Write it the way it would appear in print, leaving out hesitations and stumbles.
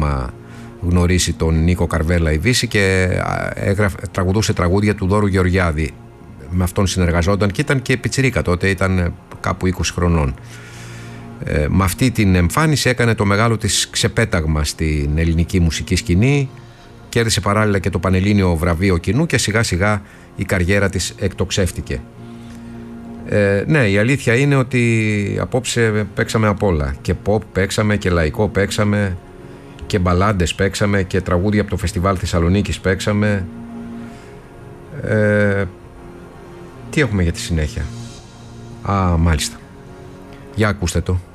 ακόμα γνωρίσει τον Νίκο Καρβέλα η Βύση και τραγουδούσε τραγούδια του Δώρου Γεωργιάδη. Με αυτόν συνεργαζόταν και ήταν και πιτσιρίκα τότε, ήταν κάπου 20 χρονών. Με αυτή την εμφάνιση έκανε το μεγάλο της ξεπέταγμα στην ελληνική μουσική σκηνή, κέρδισε παράλληλα και το Πανελλήνιο βραβείο κοινού και σιγά σιγά η καριέρα της εκτοξεύτηκε. Ναι, η αλήθεια είναι ότι απόψε παίξαμε απ' όλα. Και pop παίξαμε και λαϊκό παίξαμε και μπαλάντες παίξαμε και τραγούδια από το Φεστιβάλ Θεσσαλονίκης παίξαμε. Τι έχουμε για τη συνέχεια? Μάλιστα. Για ακούστε το.